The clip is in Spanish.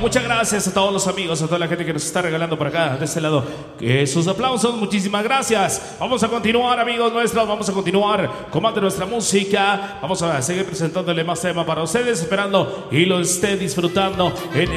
muchas gracias a todos los amigos, a toda la gente que nos está regalando por acá, de este lado. Sus aplausos, muchísimas gracias. Vamos a continuar, amigos nuestros, vamos a continuar con más de nuestra música. Vamos a seguir presentándole más temas para ustedes, esperando y lo esté disfrutando en